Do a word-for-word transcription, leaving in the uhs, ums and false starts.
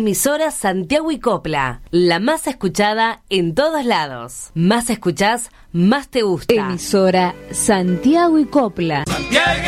Emisora Santiago y Copla, la más escuchada en todos lados. Más escuchás, más te gusta. Emisora Santiago y Copla. Santiago.